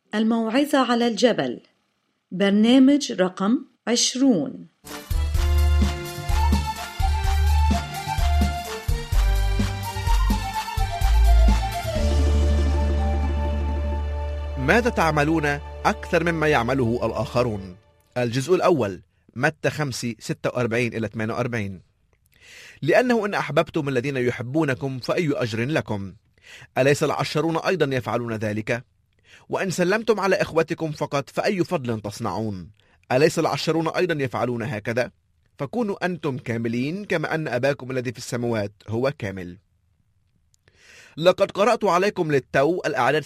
الموعظة على الجبل، برنامج رقم 20. ماذا تعملون أكثر مما يعمله الآخرون؟ الجزء الأول، متى 5:46-48. لأنه إن أحببتم الذين يحبونكم فأي أجر لكم؟ أليس العشرون أيضا يفعلون ذلك؟ وإن سلمتم على إخوتكم فقط فأي فضل تصنعون؟ أليس العشرون أيضا يفعلون هكذا؟ فكونوا أنتم كاملين كما أن أباكم الذي في السماوات هو كامل. لقد قرأت عليكم للتو الأعداد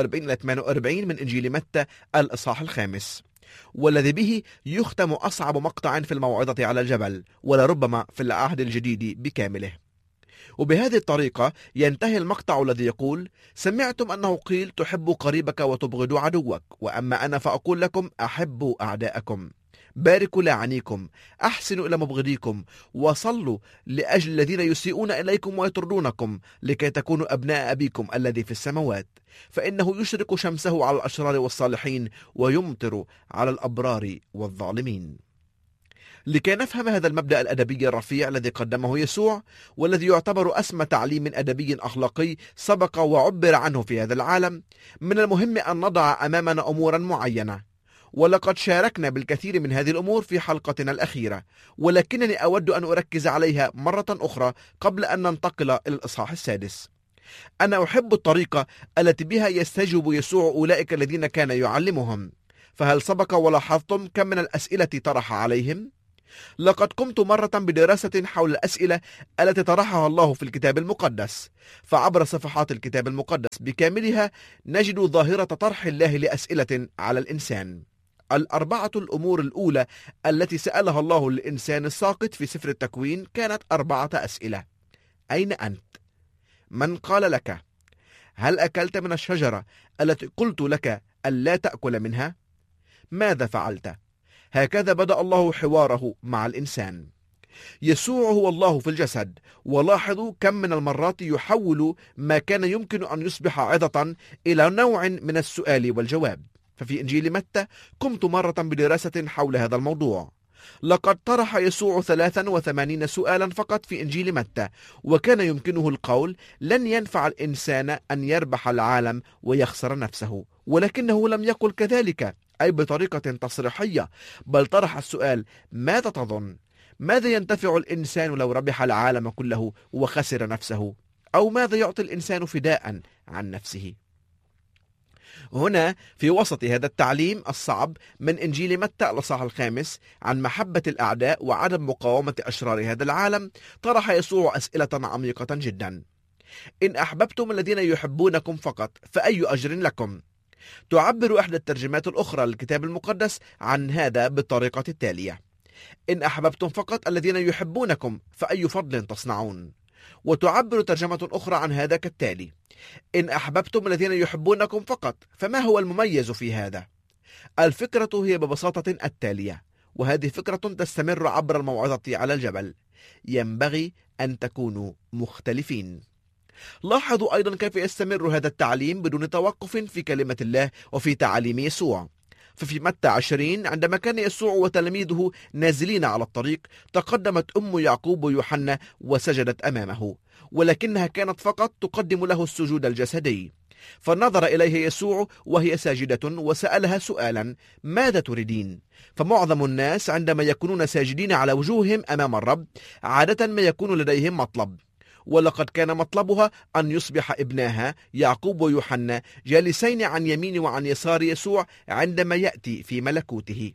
46-48 من إنجيل متى الإصحاح 5، والذي به يختم أصعب مقطع في الموعظة على الجبل، ولربما في العهد الجديد بكامله. وبهذه الطريقة ينتهي المقطع الذي يقول: سمعتم أنه قيل تحب قريبك وتبغض عدوك، وأما أنا فأقول لكم أحبوا أعداءكم، باركوا لاعنيكم، أحسنوا إلى مبغضيكم، وصلوا لأجل الذين يسيئون إليكم ويطردونكم، لكي تكونوا أبناء أبيكم الذي في السماوات، فإنه يشرق شمسه على الأشرار والصالحين ويمطر على الأبرار والظالمين. لكي نفهم هذا المبدأ الأدبي الرفيع الذي قدمه يسوع، والذي يعتبر أسمى تعليم أدبي أخلاقي سبق وعبر عنه في هذا العالم، من المهم أن نضع أمامنا أمورا معينة، ولقد شاركنا بالكثير من هذه الأمور في حلقتنا الأخيرة، ولكنني أود أن أركز عليها مرة أخرى قبل أن ننتقل إلى الإصحاح 6. أنا أحب الطريقة التي بها يستجيب يسوع أولئك الذين كان يعلمهم. فهل سبق ولاحظتم كم من الأسئلة طرح عليهم؟ لقد قمت مرة بدراسة حول الأسئلة التي طرحها الله في الكتاب المقدس، فعبر صفحات الكتاب المقدس بكاملها نجد ظاهرة طرح الله لأسئلة على الإنسان. 4 الأمور الأولى التي سألها الله للإنسان الساقط في سفر التكوين كانت 4 أسئلة: أين أنت؟ من قال لك؟ هل أكلت من الشجرة التي قلت لك ألا تأكل منها؟ ماذا فعلت؟ هكذا بدأ الله حواره مع الإنسان. يسوع هو الله في الجسد، ولاحظوا كم من المرات يحول ما كان يمكن أن يصبح عظة إلى نوع من السؤال والجواب. ففي إنجيل متى قمت مرة بدراسة حول هذا الموضوع. لقد طرح يسوع 83 سؤالا فقط في إنجيل متى، وكان يمكنه القول: لن ينفع الإنسان أن يربح العالم ويخسر نفسه، ولكنه لم يقل كذلك، أي بطريقة تصريحية، بل طرح السؤال: ماذا تظن؟ ماذا ينتفع الإنسان لو ربح العالم كله وخسر نفسه؟ أو ماذا يعطي الإنسان فداء عن نفسه؟ هنا في وسط هذا التعليم الصعب من إنجيل متى الإصحاح 5 عن محبة الأعداء وعدم مقاومة أشرار هذا العالم، طرح يسوع أسئلة عميقة جدا. إن أحببتم الذين يحبونكم فقط فأي أجر لكم؟ تعبر إحدى الترجمات الأخرى للكتاب المقدس عن هذا بالطريقة التالية: إن أحببتم فقط الذين يحبونكم فأي فضل تصنعون. وتعبر ترجمة أخرى عن هذا كالتالي: إن أحببتم الذين يحبونكم فقط فما هو المميز في هذا؟ الفكرة هي ببساطة التالية، وهذه فكرة تستمر عبر الموعظة على الجبل: ينبغي أن تكونوا مختلفين. لاحظوا أيضا كيف يستمر هذا التعليم بدون توقف في كلمة الله وفي تعاليم يسوع. ففي متى 20 عندما كان يسوع وتلاميذه نازلين على الطريق، تقدمت أم يعقوب ويوحنا وسجدت أمامه، ولكنها كانت فقط تقدم له السجود الجسدي. فنظر إليها يسوع وهي ساجدة وسألها سؤالا: ماذا تريدين؟ فمعظم الناس عندما يكونون ساجدين على وجوههم أمام الرب عادة ما يكون لديهم مطلب، ولقد كان مطلبها أن يصبح ابناها يعقوب ويوحنا جالسين عن يمين وعن يسار يسوع عندما يأتي في ملكوته.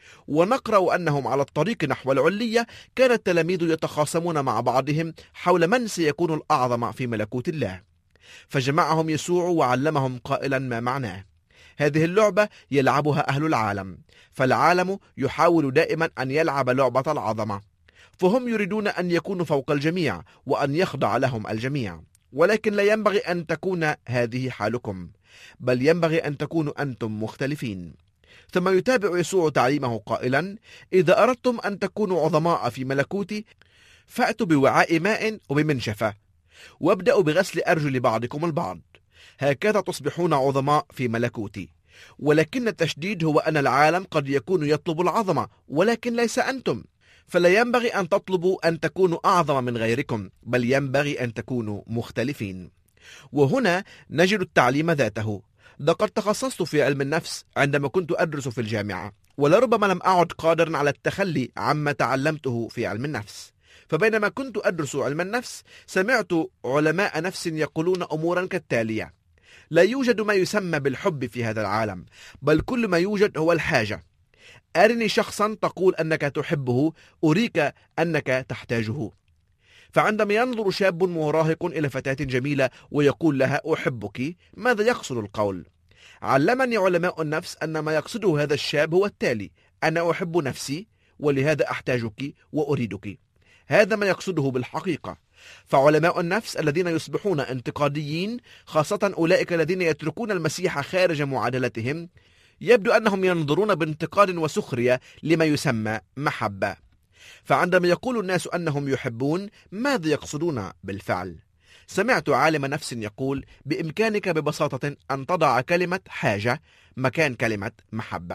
ونقرأ أنهم على الطريق نحو العلية كان التلاميذ يتخاصمون مع بعضهم حول من سيكون الأعظم في ملكوت الله، فجمعهم يسوع وعلمهم قائلا ما معناه: هذه اللعبة يلعبها أهل العالم، فالعالم يحاول دائما أن يلعب لعبة العظمة، فهم يريدون أن يكونوا فوق الجميع وأن يخضع لهم الجميع، ولكن لا ينبغي أن تكون هذه حالكم، بل ينبغي أن تكونوا أنتم مختلفين. ثم يتابع يسوع تعليمه قائلا: إذا أردتم أن تكونوا عظماء في ملكوتي فأتوا بوعاء ماء وبمنشفة، وابدأوا بغسل أرجل بعضكم البعض، هكذا تصبحون عظماء في ملكوتي. ولكن التشديد هو أن العالم قد يكون يطلب العظمة ولكن ليس أنتم، فلا ينبغي أن تطلبوا أن تكونوا أعظم من غيركم، بل ينبغي أن تكونوا مختلفين. وهنا نجد التعليم ذاته. لقد تخصصت في علم النفس عندما كنت أدرس في الجامعة، ولربما لم أعد قادرا على التخلي عما تعلمته في علم النفس. فبينما كنت أدرس علم النفس سمعت علماء نفس يقولون أمورا كالتالية: لا يوجد ما يسمى بالحب في هذا العالم، بل كل ما يوجد هو الحاجة. أرني شخصا تقول أنك تحبه، أريك أنك تحتاجه. فعندما ينظر شاب مراهق إلى فتاة جميلة ويقول لها أحبك، ماذا يقصد القول؟ علمني علماء النفس أن ما يقصده هذا الشاب هو التالي: أنا أحب نفسي ولهذا أحتاجك وأريدك. هذا ما يقصده بالحقيقة. فعلماء النفس الذين يصبحون انتقاديين، خاصة أولئك الذين يتركون المسيح خارج معادلتهم، يبدو أنهم ينظرون بانتقاد وسخرية لما يسمى محبة. فعندما يقول الناس أنهم يحبون، ماذا يقصدون بالفعل؟ سمعت عالم نفس يقول: بإمكانك ببساطة أن تضع كلمة حاجة مكان كلمة محبة.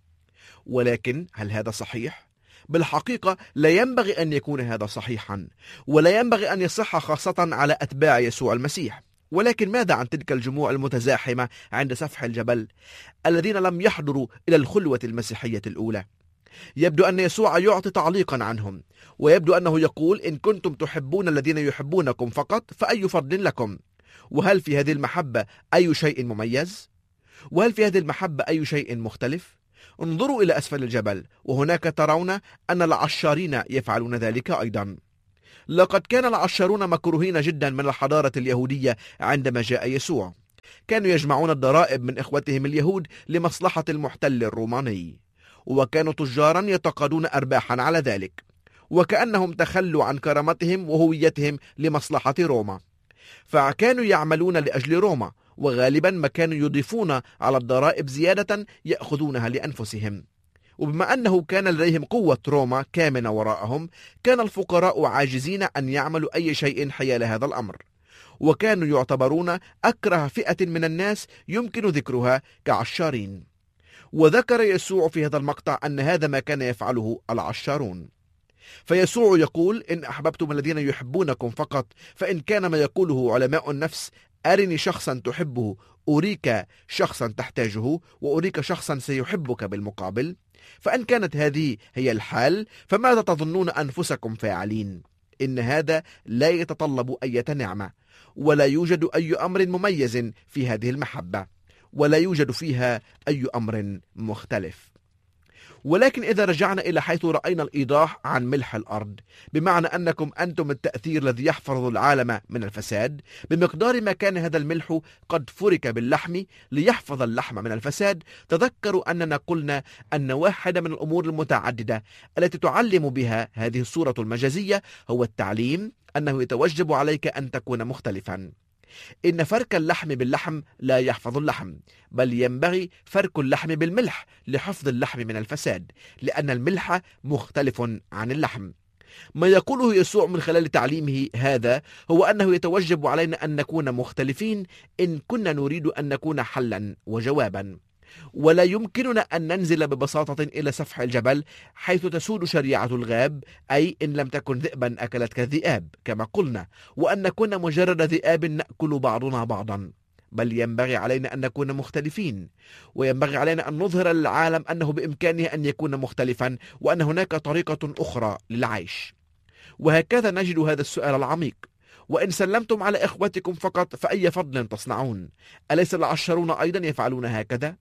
ولكن هل هذا صحيح؟ بالحقيقة لا ينبغي أن يكون هذا صحيحا، ولا ينبغي أن يصح خاصة على أتباع يسوع المسيح. ولكن ماذا عن تلك الجموع المتزاحمة عند سفح الجبل الذين لم يحضروا إلى الخلوة المسيحية الأولى؟ يبدو أن يسوع يعطي تعليقا عنهم، ويبدو أنه يقول: إن كنتم تحبون الذين يحبونكم فقط فأي فضل لكم؟ وهل في هذه المحبة أي شيء مميز؟ وهل في هذه المحبة أي شيء مختلف؟ انظروا إلى أسفل الجبل، وهناك ترون أن العشارين يفعلون ذلك أيضا. لقد كان العشارون مكروهين جدا من الحضارة اليهودية عندما جاء يسوع. كانوا يجمعون الضرائب من إخوتهم اليهود لمصلحة المحتل الروماني، وكانوا تجارا يتقاضون أرباحا على ذلك، وكأنهم تخلوا عن كرامتهم وهويتهم لمصلحة روما. فكانوا يعملون لأجل روما، وغالبا ما كانوا يضيفون على الضرائب زيادة يأخذونها لأنفسهم. وبما أنه كان لديهم قوة روما كامنة وراءهم، كان الفقراء عاجزين أن يعملوا أي شيء حيال هذا الأمر، وكانوا يعتبرون أكره فئة من الناس يمكن ذكرها كعشارين. وذكر يسوع في هذا المقطع أن هذا ما كان يفعله العشارون. فيسوع يقول: إن أحببتم الذين يحبونكم فقط، فإن كان ما يقوله علماء النفس: أرني شخصا تحبه، أريك شخصا تحتاجه، وأريك شخصا سيحبك بالمقابل، فإن كانت هذه هي الحال، فماذا تظنون أنفسكم فاعلين؟ إن هذا لا يتطلب أي نعمة، ولا يوجد أي أمر مميز في هذه المحبة، ولا يوجد فيها أي أمر مختلف. ولكن إذا رجعنا إلى حيث رأينا الإيضاح عن ملح الأرض، بمعنى أنكم أنتم التأثير الذي يحفظ العالم من الفساد، بمقدار ما كان هذا الملح قد فرك باللحم ليحفظ اللحم من الفساد، تذكروا أننا قلنا أن واحدة من الأمور المتعددة التي تعلم بها هذه الصورة المجازية هو التعليم أنه يتوجب عليك أن تكون مختلفا. إن فرك اللحم باللحم لا يحفظ اللحم، بل ينبغي فرك اللحم بالملح لحفظ اللحم من الفساد، لأن الملح مختلف عن اللحم. ما يقوله يسوع من خلال تعليمه هذا هو أنه يتوجب علينا أن نكون مختلفين إن كنا نريد أن نكون حلا وجوابا. ولا يمكننا أن ننزل ببساطة إلى سفح الجبل حيث تسود شريعة الغاب، أي إن لم تكن ذئبا أكلتك الذئاب كما قلنا، وأن نكون مجرد ذئاب نأكل بعضنا بعضا، بل ينبغي علينا أن نكون مختلفين، وينبغي علينا أن نظهر للعالم أنه بإمكانه أن يكون مختلفا، وأن هناك طريقة أخرى للعيش. وهكذا نجد هذا السؤال العميق: وإن سلمتم على إخوتكم فقط فأي فضل تصنعون؟ أليس العشرون أيضا يفعلون هكذا؟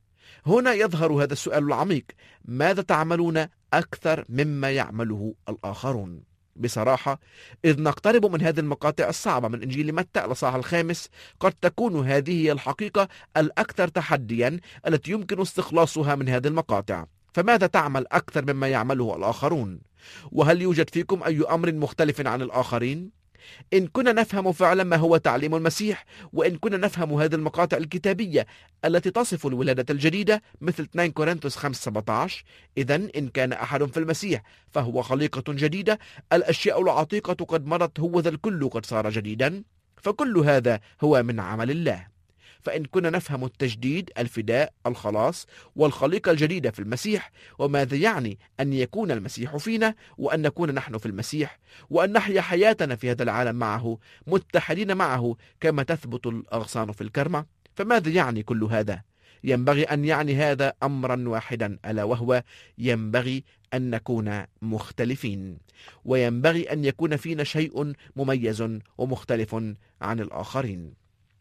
هنا يظهر هذا السؤال العميق: ماذا تعملون أكثر مما يعمله الآخرون؟ بصراحة، إذ نقترب من هذه المقاطع الصعبة من إنجيل متى الإصحاح 5، قد تكون هذه هي الحقيقة الأكثر تحديا التي يمكن استخلاصها من هذه المقاطع. فماذا تعمل أكثر مما يعمله الآخرون؟ وهل يوجد فيكم أي أمر مختلف عن الآخرين؟ إن كنا نفهم فعلا ما هو تعليم المسيح، وإن كنا نفهم هذه المقاطع الكتابية التي تصف الولادة الجديدة مثل 2 كورنثوس 5:17، إذن إن كان أحد في المسيح فهو خليقة جديدة، الأشياء العتيقة قد مضت، هو ذا الكل قد صار جديدا. فكل هذا هو من عمل الله. فإن كنا نفهم التجديد، الفداء، الخلاص والخليقة الجديدة في المسيح، وماذا يعني أن يكون المسيح فينا وأن نكون نحن في المسيح، وأن نحيا حياتنا في هذا العالم معه متحدين معه كما تثبت الأغصان في الكرمة، فماذا يعني كل هذا؟ ينبغي أن يعني هذا أمرا واحدا، ألا وهو ينبغي أن نكون مختلفين، وينبغي أن يكون فينا شيء مميز ومختلف عن الآخرين.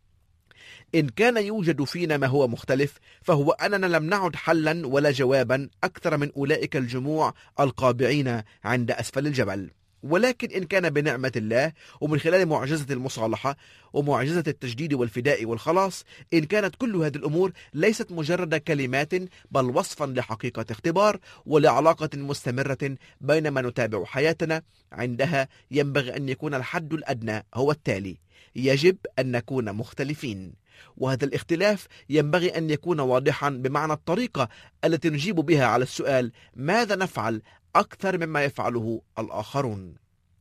إن كان يوجد فينا ما هو مختلف، فهو أننا لم نعد حلا ولا جوابا أكثر من أولئك الجموع القابعين عند أسفل الجبل. ولكن إن كان بنعمة الله ومن خلال معجزة المصالحة ومعجزة التجديد والفداء والخلاص، إن كانت كل هذه الأمور ليست مجرد كلمات بل وصفا لحقيقة اختبار ولعلاقة مستمرة بينما نتابع حياتنا، عندها ينبغي أن يكون الحد الأدنى هو التالي: يجب أن نكون مختلفين. وهذا الاختلاف ينبغي أن يكون واضحا بمعنى الطريقة التي نجيب بها على السؤال ماذا نفعل أكثر مما يفعله الآخرون.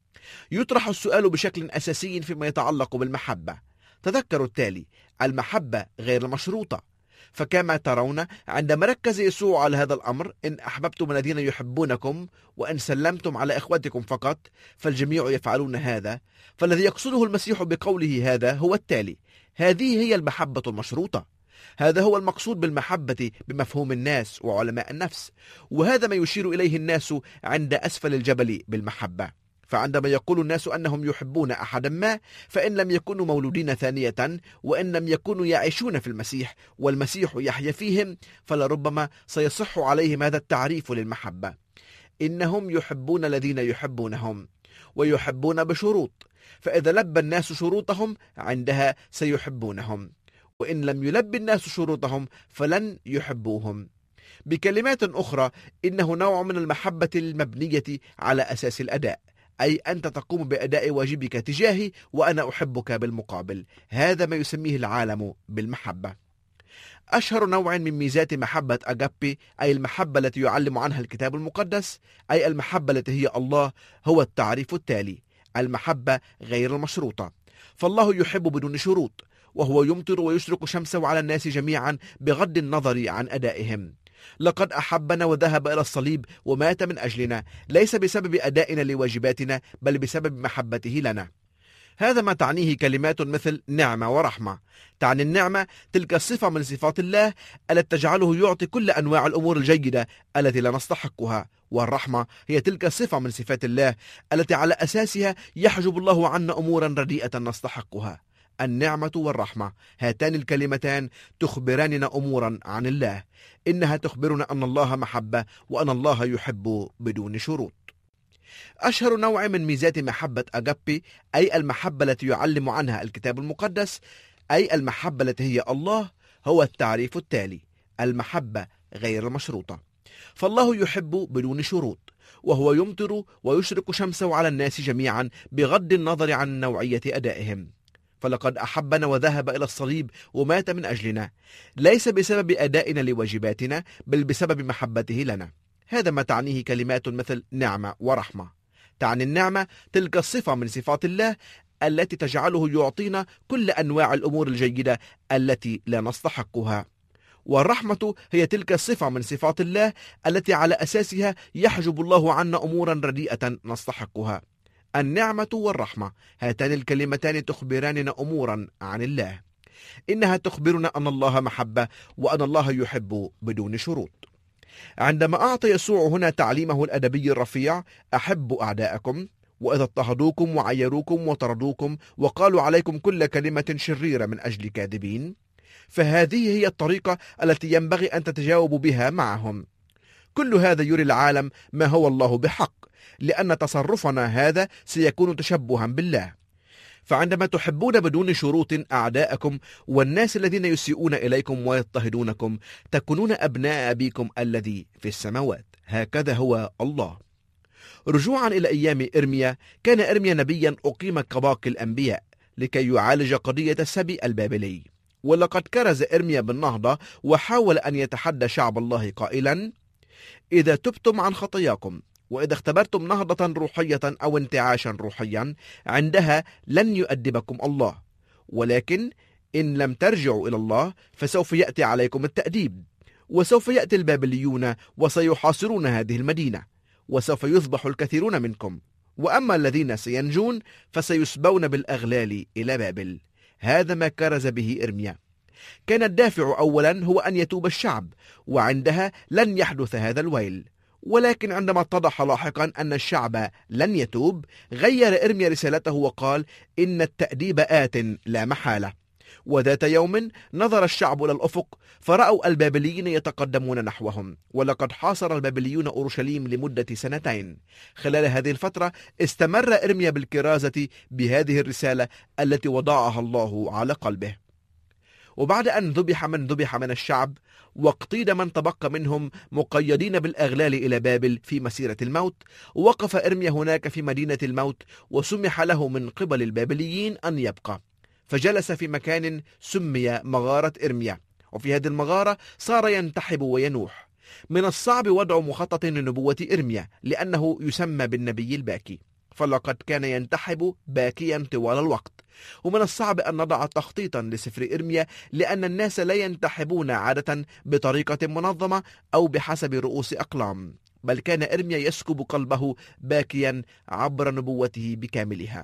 يطرح السؤال بشكل أساسي فيما يتعلق بالمحبة. تذكروا التالي: المحبة غير المشروطة. فكما ترون عندما ركز يسوع على هذا الأمر: إن أحببتم الذين يحبونكم وإن سلمتم على إخوتكم فقط فالجميع يفعلون هذا، فالذي يقصده المسيح بقوله هذا هو التالي: هذه هي المحبة المشروطة. هذا هو المقصود بالمحبة بمفهوم الناس وعلماء النفس، وهذا ما يشير إليه الناس عند أسفل الجبل بالمحبة. فعندما يقول الناس أنهم يحبون أحدا ما، فإن لم يكونوا مولودين ثانية وإن لم يكونوا يعيشون في المسيح والمسيح يحيا فيهم، فلربما سيصح عليهم هذا التعريف للمحبة: إنهم يحبون الذين يحبونهم، ويحبون بشروط، فإذا لبى الناس شروطهم عندها سيحبونهم، وإن لم يلبي الناس شروطهم فلن يحبوهم. بكلمات أخرى، إنه نوع من المحبة المبنية على أساس الأداء، أي أنت تقوم بأداء واجبك تجاهي وأنا أحبك بالمقابل. هذا ما يسميه العالم بالمحبة. أشهر نوع من ميزات محبة أجابي، أي المحبة التي يعلم عنها الكتاب المقدس، أي المحبة التي هي الله، هو التعريف التالي: المحبة غير المشروطة. فالله يحب بدون شروط، وهو يمطر ويشرق شمسه على الناس جميعا بغض النظر عن أدائهم. لقد أحبنا وذهب إلى الصليب ومات من أجلنا، ليس بسبب أدائنا لواجباتنا بل بسبب محبته لنا. هذا ما تعنيه كلمات مثل نعمة ورحمة. تعني النعمة تلك الصفة من صفات الله التي تجعله يعطي كل أنواع الأمور الجيدة التي لا نستحقها، والرحمة هي تلك الصفة من صفات الله التي على أساسها يحجب الله عنا أمورا رديئة نستحقها. النعمة والرحمة، هاتان الكلمتان تخبراننا أمورا عن الله. إنها تخبرنا أن الله محبة وأن الله يحب بدون شروط. أشهر نوع من ميزات محبة أجابي، أي المحبة التي يعلم عنها الكتاب المقدس، أي المحبة التي هي الله، هو التعريف التالي: المحبة غير المشروطة. فالله يحب بدون شروط، وهو يمطر ويشرق شمسه على الناس جميعا بغض النظر عن نوعية أدائهم. فلقد أحبنا وذهب إلى الصليب ومات من أجلنا، ليس بسبب أدائنا لواجباتنا بل بسبب محبته لنا. هذا ما تعنيه كلمات مثل نعمة ورحمة. تعني النعمة تلك الصفة من صفات الله التي تجعله يعطينا كل أنواع الأمور الجيدة التي لا نستحقها، والرحمة هي تلك الصفة من صفات الله التي على أساسها يحجب الله عنا أمورا رديئة نستحقها. النعمة والرحمة، هاتان الكلمتان تخبراننا أمورا عن الله. إنها تخبرنا أن الله محبة وأن الله يحب بدون شروط. عندما أعطى يسوع هنا تعليمه الأدبي الرفيع: أحبوا أعداءكم، وإذا اضطهدوكم وعيروكم وطردوكم وقالوا عليكم كل كلمة شريرة من أجل كاذبين، فهذه هي الطريقة التي ينبغي أن تتجاوب بها معهم. كل هذا يري العالم ما هو الله بحق، لأن تصرفنا هذا سيكون تشبها بالله. فعندما تحبون بدون شروط أعداءكم والناس الذين يسيئون إليكم ويضطهدونكم، تكونون أبناء أبيكم الذي في السماوات، هكذا هو الله. رجوعا إلى أيام إرميا، كان إرميا نبيا أقيم كباقي الأنبياء لكي يعالج قضية السبي البابلي. ولقد كرز إرميا بالنهضة وحاول أن يتحدى شعب الله قائلا: إذا تبتم عن خطاياكم وإذا اختبرتم نهضة روحية أو انتعاشا روحيا، عندها لن يؤدبكم الله، ولكن إن لم ترجعوا إلى الله فسوف يأتي عليكم التأديب، وسوف يأتي البابليون وسيحاصرون هذه المدينة، وسوف يذبح الكثيرون منكم، وأما الذين سينجون فسيسبون بالأغلال إلى بابل. هذا ما كرز به إرميا. كان الدافع أولا هو أن يتوب الشعب، وعندها لن يحدث هذا الويل. ولكن عندما اتضح لاحقا أن الشعب لن يتوب، غير إرميا رسالته وقال إن التأديب آت لا محالة. وذات يوم نظر الشعب إلى الأفق فرأوا البابليين يتقدمون نحوهم، ولقد حاصر البابليون أورشليم لمدة 2 سنين. خلال هذه الفترة استمر إرميا بالكرازة بهذه الرسالة التي وضعها الله على قلبه. وبعد أن ذبح من الشعب واقتيد من تبقى منهم مقيدين بالأغلال إلى بابل في مسيرة الموت، وقف إرميا هناك في مدينة الموت، وسمح له من قبل البابليين أن يبقى، فجلس في مكان سمي مغارة إرميا. وفي هذه المغارة صار ينتحب وينوح. من الصعب وضع مخطط لنبوة إرميا، لأنه يسمى بالنبي الباكي، فلقد كان ينتحب باكيا طوال الوقت. ومن الصعب أن نضع تخطيطا لسفر إرميا، لأن الناس لا ينتحبون عادة بطريقة منظمة أو بحسب رؤوس أقلام، بل كان إرميا يسكب قلبه باكيا عبر نبوته بكاملها.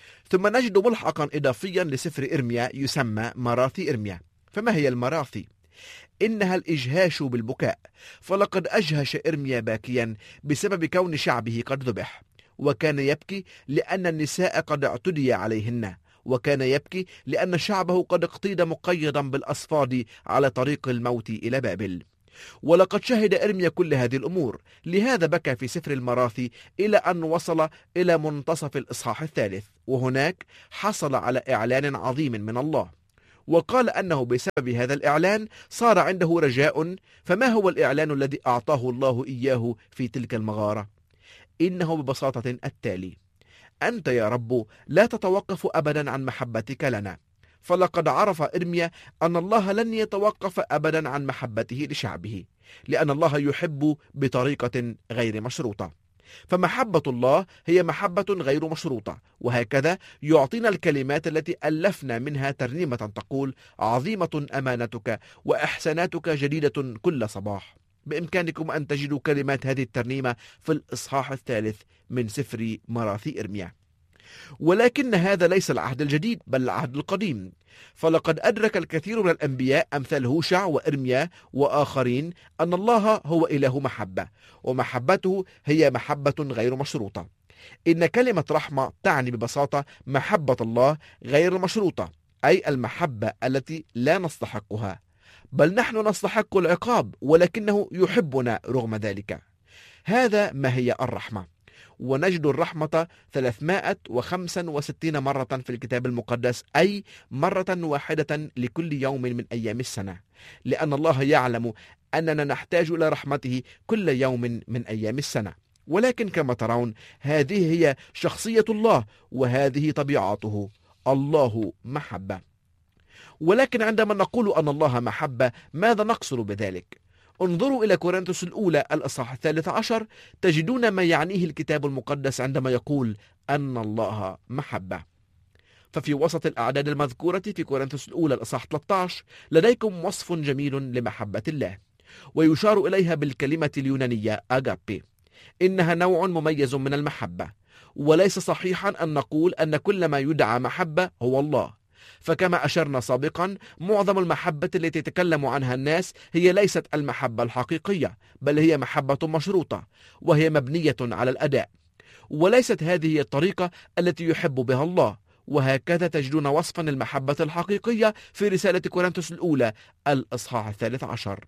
ثم نجد ملحقا إضافيا لسفر إرميا يسمى مراثي إرميا. فما هي المراثي؟ إنها الإجهاش بالبكاء، فلقد أجهش إرميا باكيا بسبب كون شعبه قد ذبح، وكان يبكي لأن النساء قد اعتدي عليهن، وكان يبكي لأن شعبه قد اقتيد مقيدا بالأصفاد على طريق الموت إلى بابل. ولقد شهد إرميا كل هذه الأمور، لهذا بكى في سفر المراثي إلى أن وصل إلى منتصف الإصحاح 3، وهناك حصل على إعلان عظيم من الله، وقال أنه بسبب هذا الإعلان صار عنده رجاء. فما هو الإعلان الذي أعطاه الله إياه في تلك المغارة؟ إنه ببساطة التالي: أنت يا رب لا تتوقف أبدا عن محبتك لنا. فلقد عرف إرميا أن الله لن يتوقف أبدا عن محبته لشعبه، لأن الله يحب بطريقة غير مشروطة. فمحبة الله هي محبة غير مشروطة، وهكذا يعطينا الكلمات التي ألفنا منها ترنيمة تقول: عظيمة أمانتك وإحساناتك جديدة كل صباح. بإمكانكم أن تجدوا كلمات هذه الترنيمة في الإصحاح 3 من سفر مراثي إرميا. ولكن هذا ليس العهد الجديد بل العهد القديم، فلقد أدرك الكثير من الأنبياء أمثال هوشع وإرميا وآخرين أن الله هو إله محبة، ومحبته هي محبة غير مشروطة. إن كلمة رحمة تعني ببساطة محبة الله غير المشروطة، أي المحبة التي لا نستحقها، بل نحن نستحق العقاب ولكنه يحبنا رغم ذلك. هذا ما هي الرحمة. ونجد الرحمة 365 مرة في الكتاب المقدس، أي مرة واحدة لكل يوم من أيام السنة، لأن الله يعلم أننا نحتاج إلى رحمته كل يوم من أيام السنة. ولكن كما ترون هذه هي شخصية الله وهذه طبيعته، الله محبة. ولكن عندما نقول أن الله محبة ماذا نقصد بذلك؟ انظروا إلى كورنثوس الأولى الإصحاح 13، تجدون ما يعنيه الكتاب المقدس عندما يقول أن الله محبة. ففي وسط الأعداد المذكورة في كورنثوس الأولى الإصحاح 13 لديكم وصف جميل لمحبة الله، ويشار إليها بالكلمة اليونانية أغابي. إنها نوع مميز من المحبة، وليس صحيحا أن نقول أن كل ما يدعى محبة هو الله. فكما أشرنا سابقا، معظم المحبة التي يتكلم عنها الناس هي ليست المحبة الحقيقية، بل هي محبة مشروطة، وهي مبنية على الأداء، وليست هذه الطريقة التي يحب بها الله. وهكذا تجدون وصفا للمحبة الحقيقية في رسالة كورنثوس الأولى الإصحاح 13.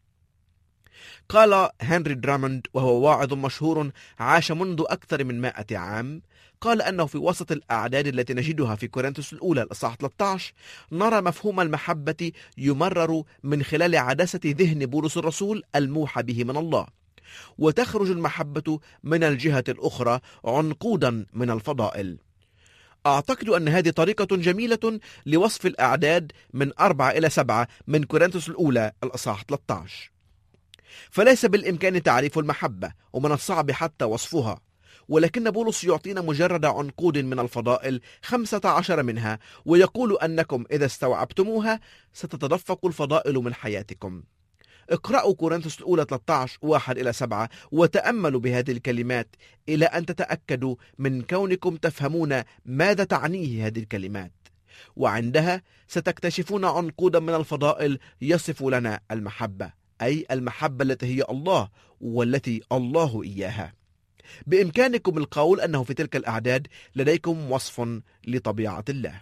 قال هنري دراموند، وهو واعظ مشهور عاش منذ أكثر من 100 عام، قال أنه في وسط الأعداد التي نجدها في كورنثوس الأولى الإصحاح 13 نرى مفهوم المحبة يمرر من خلال عدسة ذهن بولس الرسول الموحى به من الله، وتخرج المحبة من الجهة الأخرى عنقودا من الفضائل. أعتقد أن هذه طريقة جميلة لوصف الأعداد من 4 إلى 7 من كورنثوس الأولى الإصحاح 13. فليس بالإمكان تعريف المحبة، ومن الصعب حتى وصفها، ولكن بولس يعطينا مجرد عنقود من الفضائل 15 منها، ويقول أنكم إذا استوعبتموها ستتدفق الفضائل من حياتكم. اقرأوا كورنثوس الأولى 13 1-7 وتأملوا بهذه الكلمات إلى أن تتأكدوا من كونكم تفهمون ماذا تعنيه هذه الكلمات، وعندها ستكتشفون عنقودا من الفضائل يصف لنا المحبة، أي المحبة التي هي الله والتي الله إياها. بإمكانكم القول أنه في تلك الأعداد لديكم وصف لطبيعة الله.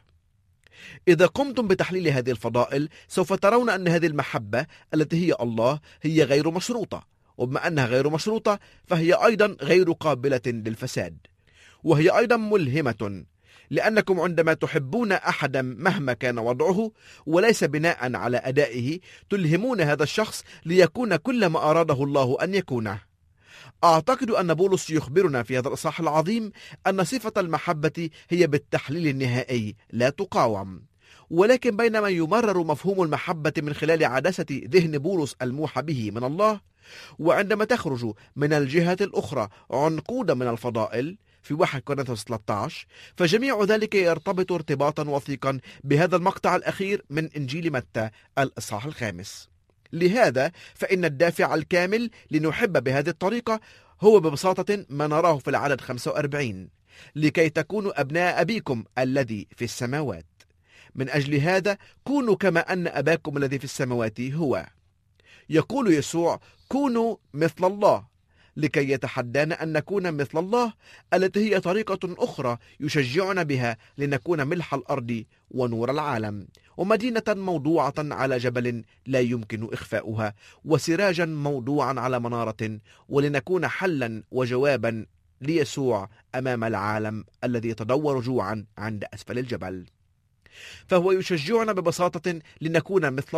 إذا قمتم بتحليل هذه الفضائل سوف ترون أن هذه المحبة التي هي الله هي غير مشروطة، وبما أنها غير مشروطة فهي أيضا غير قابلة للفساد، وهي أيضا ملهمة، لأنكم عندما تحبون أحدا مهما كان وضعه وليس بناء على أدائه تلهمون هذا الشخص ليكون كل ما أراده الله أن يكونه. أعتقد أن بولس يخبرنا في هذا الإصحاح العظيم أن صفة المحبة هي بالتحليل النهائي لا تقاوم، ولكن بينما يمرر مفهوم المحبة من خلال عدسة ذهن بولس الموحى به من الله، وعندما تخرج من الجهة الأخرى عنقودا من الفضائل في 1 كورنثوس 13، فجميع ذلك يرتبط ارتباطا وثيقا بهذا المقطع الأخير من إنجيل متى الإصحاح 5. لهذا فإن الدافع الكامل لنحب بهذه الطريقة هو ببساطة ما نراه في العدد 45: لكي تكونوا أبناء أبيكم الذي في السماوات. من أجل هذا كونوا كما أن أباكم الذي في السماوات هو. يقول يسوع: كونوا مثل الله، لكي يتحدانا أن نكون مثل الله، التي هي طريقة أخرى يشجعنا بها لنكون ملح الأرض ونور العالم، ومدينة موضوعة على جبل لا يمكن إخفاؤها، وسراجا موضوعا على منارة، ولنكون حلا وجوابا ليسوع أمام العالم الذي يتدور جوعا عند أسفل الجبل. فهو يشجعنا ببساطة لنكون مثل